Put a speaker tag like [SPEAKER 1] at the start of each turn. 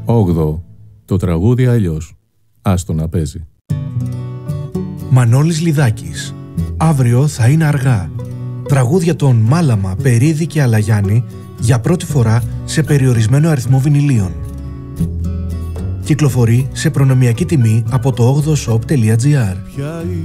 [SPEAKER 1] 8. Το τραγούδι αλλιώς. Άστο να παίζει.
[SPEAKER 2] Μανώλης Λιδάκης. Αύριο θα είναι αργά. Τραγούδια των Μάλαμα, Περίδη και Αλαγιάννη για πρώτη φορά σε περιορισμένο αριθμό βινιλίων. Κυκλοφορεί σε προνομιακή τιμή από το 8shop.gr.